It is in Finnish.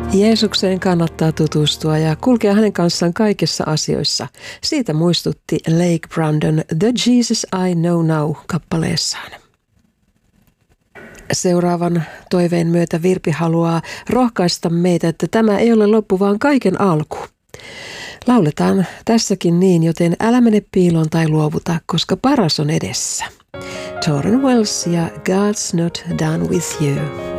Jeesukseen kannattaa tutustua ja kulkea hänen kanssaan kaikissa asioissa. Siitä muistutti Lake Brandon The Jesus I Know Now -kappaleessaan. Seuraavan toiveen myötä Virpi haluaa rohkaista meitä, että tämä ei ole loppu, vaan kaiken alku. Lauletaan tässäkin niin, joten älä mene piiloon tai luovuta, koska paras on edessä. Tauren Wells ja God's Not Done With You.